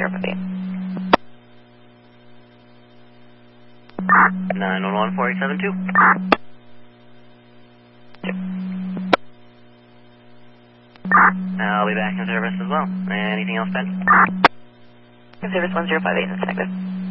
911-4872. I'll be back in service as well. Anything else, Ben? In service 1058, that's negative.